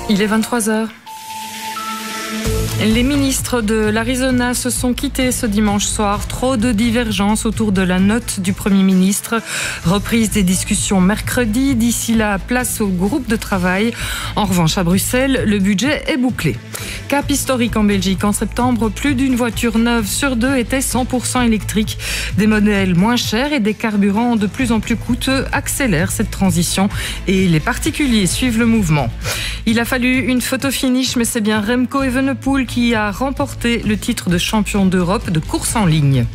Il est 23h. Les ministres de l'Arizona se sont quittés ce dimanche soir. Trop de divergences autour de la note du Premier ministre. Reprise des discussions mercredi. D'ici là, place au groupe de travail. En revanche, à Bruxelles, le budget est bouclé. Cap historique en Belgique. En septembre, plus d'une voiture neuve sur deux était 100% électrique. Des modèles moins chers et des carburants de plus en plus coûteux accélèrent cette transition et les particuliers suivent le mouvement. Il a fallu une photo finish, mais c'est bien Remco Evenepoel qui a remporté le titre de champion d'Europe de course en ligne.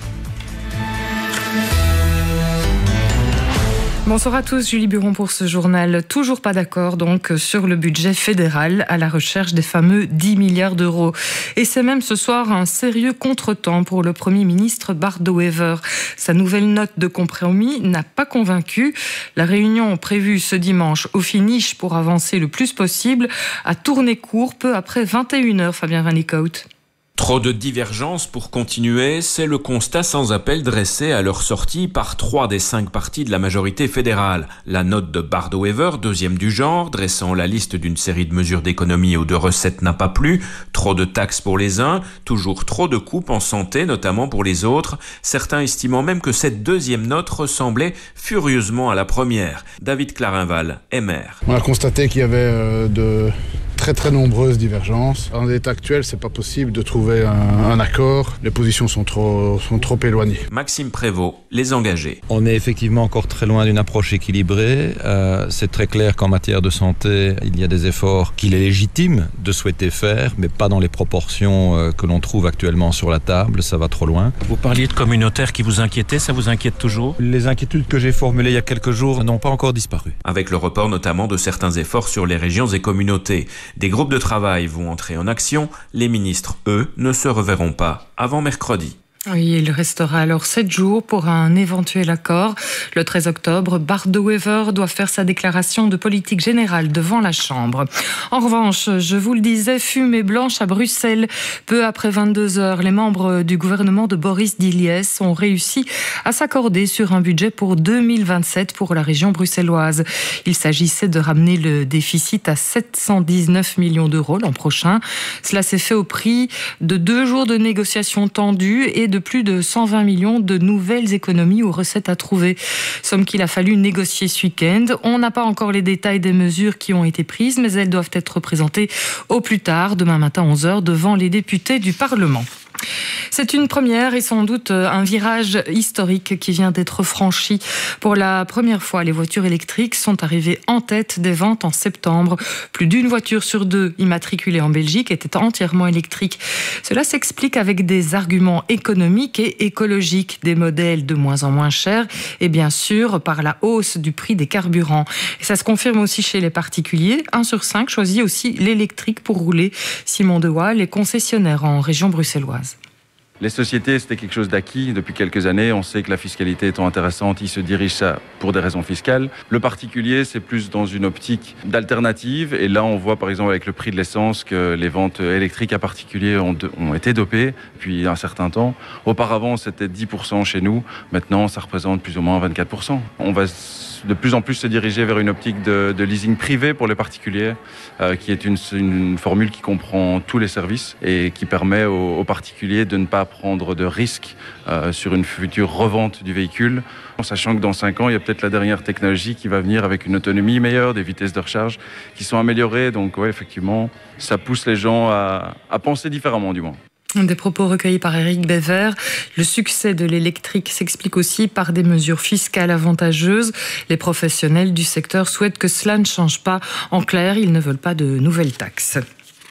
Bonsoir à tous, Julie Buron pour ce journal. Toujours pas d'accord donc sur le budget fédéral à la recherche des fameux 10 milliards d'euros. Et c'est même ce soir un sérieux contretemps pour le Premier ministre Bart De Wever. Sa nouvelle note de compromis n'a pas convaincu. La réunion prévue ce dimanche au finish pour avancer le plus possible a tourné court peu après 21h, Fabien Van Licout. Trop de divergences pour continuer, c'est le constat sans appel dressé à leur sortie par 3 des 5 partis de la majorité fédérale. La note de Bart De Wever, deuxième du genre, dressant la liste d'une série de mesures d'économie ou de recettes n'a pas plu. Trop de taxes pour les uns, toujours trop de coupes en santé, notamment pour les autres. Certains estimant même que cette deuxième note ressemblait furieusement à la première. David Clarinval est maire. On a constaté qu'il y avait de très nombreuses divergences. En l'état actuel, c'est pas possible de trouver un accord. Les positions sont trop éloignées. Maxime Prévost, les engagés. On est effectivement encore très loin d'une approche équilibrée. C'est très clair qu'en matière de santé, il y a des efforts qu'il est légitime de souhaiter faire, mais pas dans les proportions que l'on trouve actuellement sur la table. Ça va trop loin. Vous parliez de communautaires qui vous inquiétaient, ça vous inquiète toujours ? Les inquiétudes que j'ai formulées il y a quelques jours n'ont pas encore disparu. Avec le report notamment de certains efforts sur les régions et communautés. Des groupes de travail vont entrer en action. Les ministres, eux, ne se reverront pas avant mercredi. Oui, il restera alors 7 jours pour un éventuel accord. Le 13 octobre, Bart De Wever doit faire sa déclaration de politique générale devant la Chambre. En revanche, je vous le disais, fumée blanche à Bruxelles. Peu après 22h, les membres du gouvernement de Boris Diliès ont réussi à s'accorder sur un budget pour 2027 pour la région bruxelloise. Il s'agissait de ramener le déficit à 719 millions d'euros l'an prochain. Cela s'est fait au prix de 2 jours de négociations tendues et de plus de 120 millions de nouvelles économies ou recettes à trouver. Somme qu'il a fallu négocier ce week-end. On n'a pas encore les détails des mesures qui ont été prises, mais elles doivent être présentées au plus tard, demain matin 11h, devant les députés du Parlement. C'est une première et sans doute un virage historique qui vient d'être franchi. Pour la première fois, les voitures électriques sont arrivées en tête des ventes en septembre. Plus d'une voiture sur 2 immatriculée en Belgique était entièrement électrique. Cela s'explique avec des arguments économiques et écologiques, des modèles de moins en moins chers et bien sûr par la hausse du prix des carburants. Et ça se confirme aussi chez les particuliers. 1 sur 5 choisit aussi l'électrique pour rouler. Simon Dewaal, les concessionnaires en région bruxelloise. Les sociétés, c'était quelque chose d'acquis depuis quelques années. On sait que la fiscalité étant intéressante, ils se dirigent ça pour des raisons fiscales. Le particulier, c'est plus dans une optique d'alternative. Et là, on voit par exemple avec le prix de l'essence que les ventes électriques à particuliers ont été dopées depuis un certain temps. Auparavant, c'était 10% chez nous. Maintenant, ça représente plus ou moins 24%. On va de plus en plus se diriger vers une optique de leasing privé pour les particuliers, qui est une formule qui comprend tous les services et qui permet aux particuliers de ne pas prendre de risques sur une future revente du véhicule, en sachant que dans 5 ans, il y a peut-être la dernière technologie qui va venir avec une autonomie meilleure, des vitesses de recharge qui sont améliorées. Donc ouais, effectivement, ça pousse les gens à penser différemment du moins. Des propos recueillis par Eric Bever. Le succès de l'électrique s'explique aussi par des mesures fiscales avantageuses. Les professionnels du secteur souhaitent que cela ne change pas. En clair, ils ne veulent pas de nouvelles taxes.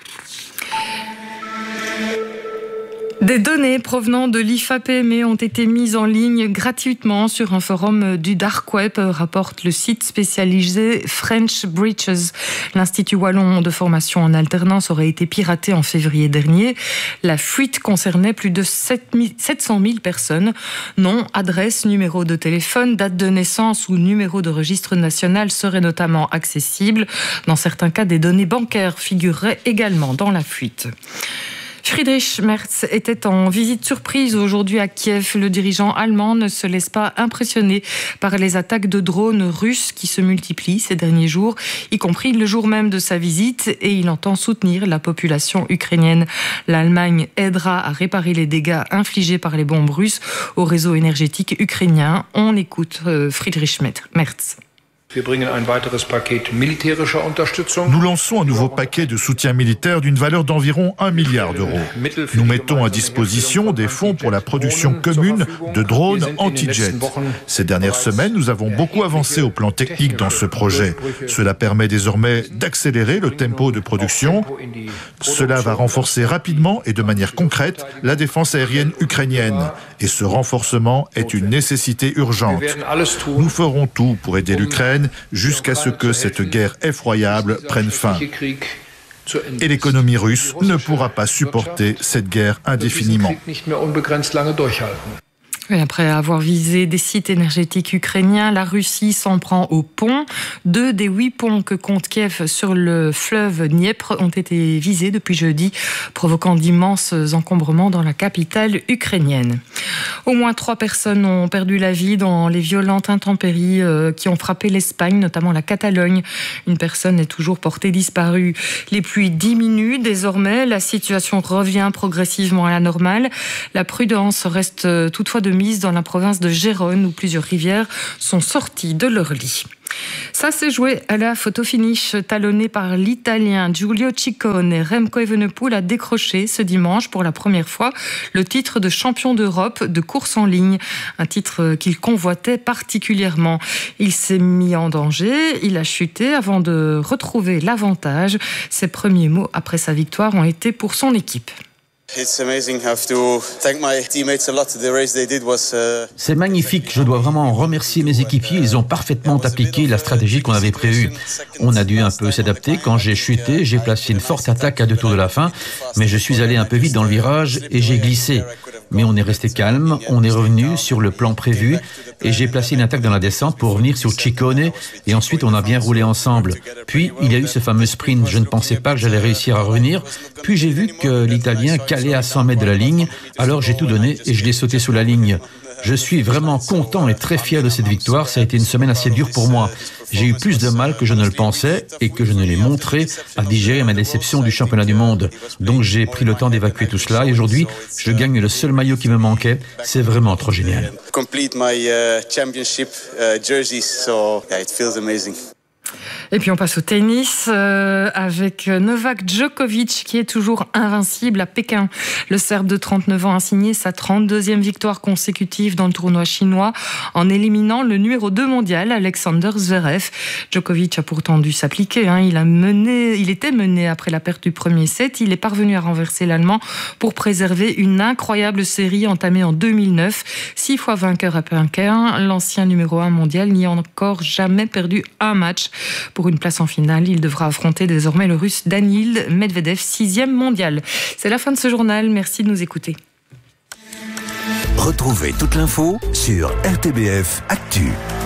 Des données provenant de l'IFAPME ont été mises en ligne gratuitement sur un forum du Dark Web, rapporte le site spécialisé French Breaches. L'Institut Wallon de formation en alternance aurait été piraté en février dernier. La fuite concernait plus de 700 000 personnes. Nom, adresse, numéro de téléphone, date de naissance ou numéro de registre national seraient notamment accessibles. Dans certains cas, des données bancaires figureraient également dans la fuite. Friedrich Merz était en visite surprise aujourd'hui à Kiev. Le dirigeant allemand ne se laisse pas impressionner par les attaques de drones russes qui se multiplient ces derniers jours, y compris le jour même de sa visite, et il entend soutenir la population ukrainienne. L'Allemagne aidera à réparer les dégâts infligés par les bombes russes au réseau énergétique ukrainien. On écoute Friedrich Merz. Nous lançons un nouveau paquet de soutien militaire d'une valeur d'environ 1 milliard d'euros. Nous mettons à disposition des fonds pour la production commune de drones anti-jet. Ces dernières semaines, nous avons beaucoup avancé au plan technique dans ce projet. Cela permet désormais d'accélérer le tempo de production. Cela va renforcer rapidement et de manière concrète la défense aérienne ukrainienne. Et ce renforcement est une nécessité urgente. Nous ferons tout pour aider l'Ukraine jusqu'à ce que cette guerre effroyable prenne fin. Et l'économie russe ne pourra pas supporter cette guerre indéfiniment. Et après avoir visé des sites énergétiques ukrainiens, la Russie s'en prend aux ponts. 2 des 8 ponts que compte Kiev sur le fleuve Dniepr ont été visés depuis jeudi, provoquant d'immenses encombrements dans la capitale ukrainienne. Au moins 3 personnes ont perdu la vie dans les violentes intempéries qui ont frappé l'Espagne, notamment la Catalogne. Une personne est toujours portée disparue. Les pluies diminuent désormais, la situation revient progressivement à la normale. La prudence reste toutefois de mise dans la province de Gérone où plusieurs rivières sont sorties de leur lit. Ça s'est joué à la photo finish, talonné par l'Italien Giulio Ciccone. Remco Evenepoel a décroché ce dimanche pour la première fois le titre de champion d'Europe de course en ligne, un titre qu'il convoitait particulièrement. Il s'est mis en danger, il a chuté avant de retrouver l'avantage. Ses premiers mots après sa victoire ont été pour son équipe. C'est magnifique, je dois vraiment remercier mes équipiers, ils ont parfaitement appliqué la stratégie qu'on avait prévue. On a dû un peu s'adapter, quand j'ai chuté, j'ai placé une forte attaque à 2 tours de la fin, mais je suis allé un peu vite dans le virage et j'ai glissé. Mais on est resté calme, on est revenu sur le plan prévu et j'ai placé une attaque dans la descente pour revenir sur Ciccone et ensuite on a bien roulé ensemble. Puis il y a eu ce fameux sprint, je ne pensais pas que j'allais réussir à revenir, puis j'ai vu que l'Italien calait à 100 mètres de la ligne, alors j'ai tout donné et je l'ai sauté sous la ligne. Je suis vraiment content et très fier de cette victoire, ça a été une semaine assez dure pour moi. J'ai eu plus de mal que je ne le pensais et que je ne l'ai montré à digérer ma déception du championnat du monde. Donc j'ai pris le temps d'évacuer tout cela et aujourd'hui, je gagne le seul maillot qui me manquait. C'est vraiment trop génial. Et puis on passe au tennis avec Novak Djokovic qui est toujours invincible à Pékin. Le Serbe de 39 ans a signé sa 32e victoire consécutive dans le tournoi chinois en éliminant le numéro 2 mondial Alexander Zverev. Djokovic a pourtant dû s'appliquer. Il était mené après la perte du premier set. Il est parvenu à renverser l'Allemand pour préserver une incroyable série entamée en 2009. 6 fois vainqueur à Pékin, l'ancien numéro 1 mondial n'y a encore jamais perdu un match. Pour une place en finale, il devra affronter désormais le Russe Danil Medvedev, 6e mondial. C'est la fin de ce journal. Merci de nous écouter. Retrouvez toute l'info sur RTBF Actu.